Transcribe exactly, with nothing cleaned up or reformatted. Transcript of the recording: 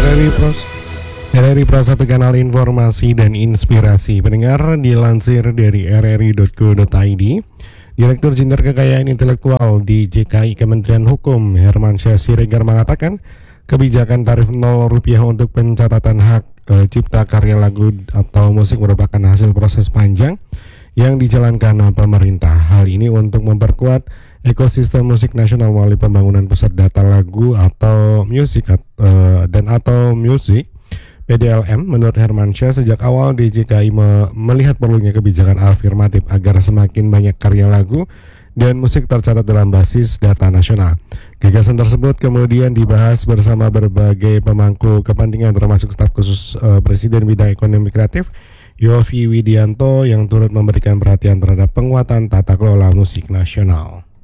R R I Pros R R I Pro satu kanal informasi dan inspirasi. Pendengar, dilansir dari r r i dot co dot i d, Direktur Jenderal Kekayaan Intelektual di J K I Kementerian Hukum Hermansyah Siregar mengatakan kebijakan tarif nol rupiah untuk pencatatan hak e, cipta karya lagu atau musik merupakan hasil proses panjang yang dijalankan pemerintah. Hal ini untuk memperkuat ekosistem musik nasional melalui pembangunan pusat data lagu atau musik uh, dan atau musik P D L M. Menurut Hermansyah, sejak awal D J K I me- melihat perlunya kebijakan afirmatif agar semakin banyak karya lagu dan musik tercatat dalam basis data nasional. Gagasan tersebut kemudian dibahas bersama berbagai pemangku kepentingan termasuk staf khusus uh, Presiden bidang ekonomi kreatif Yovie Widianto yang turut memberikan perhatian terhadap penguatan tata kelola musik nasional.